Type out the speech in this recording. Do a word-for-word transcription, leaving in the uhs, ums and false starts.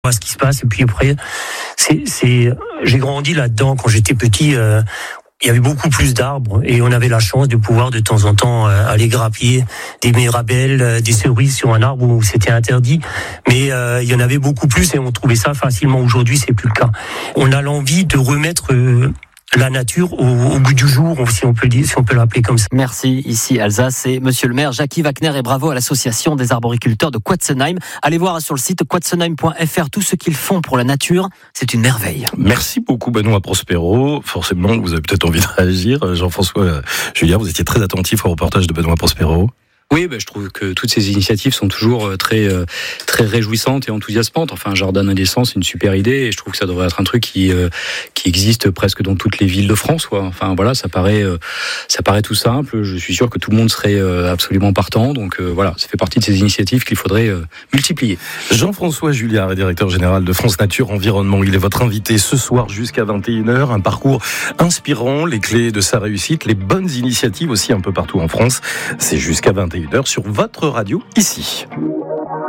voit ce qui se passe. Et puis après, c'est, c'est, j'ai grandi là-dedans quand j'étais petit. Euh, il y avait beaucoup plus d'arbres et on avait la chance de pouvoir de temps en temps euh, aller grappiller des mirabelles, euh, des cerises sur un arbre où c'était interdit. Mais euh, il y en avait beaucoup plus et on trouvait ça facilement. Aujourd'hui, c'est plus le cas. On a l'envie de remettre euh, la nature au, au goût du jour, si on peut dire, si on peut l'appeler comme ça. Merci. Ici Alsace et Monsieur le maire Jackie Wagner et bravo à l'association des arboriculteurs de Quatsenheim. Allez voir sur le site quatsenheim point f r tout ce qu'ils font pour la nature. C'est une merveille. Merci beaucoup Benoît Prospero. Forcément, vous avez peut-être envie de réagir. Jean-François Julien, vous étiez très attentif au reportage de Benoît Prospero. Oui, ben, je trouve que toutes ces initiatives sont toujours très très réjouissantes et enthousiasmantes. Enfin, un jardin d'adolescents, c'est une super idée et je trouve que ça devrait être un truc qui euh, qui existe presque dans toutes les villes de France, quoi. Enfin voilà, ça paraît euh, ça paraît tout simple. Je suis sûr que tout le monde serait euh, absolument partant. Donc euh, voilà, ça fait partie de ces initiatives qu'il faudrait euh, multiplier. Jean-François Julliard est directeur général de France Nature Environnement. Il est votre invité ce soir jusqu'à vingt et une heures. Un parcours inspirant, les clés de sa réussite, les bonnes initiatives aussi un peu partout en France. C'est jusqu'à vingt et une heures sur votre radio ici.